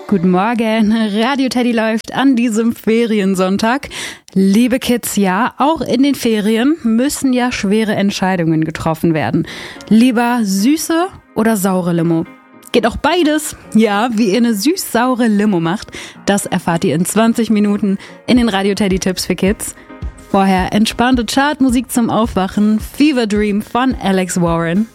Guten Morgen, Radio Teddy läuft an diesem Feriensonntag. Liebe Kids, ja, auch in den Ferien müssen ja schwere Entscheidungen getroffen werden. Lieber süße oder saure Limo? Geht auch beides. Ja, wie ihr eine süß-saure Limo macht, das erfahrt ihr in 20 Minuten in den Radio Teddy Tipps für Kids. Vorher entspannte Chartmusik zum Aufwachen, Fever Dream von Alex Warren.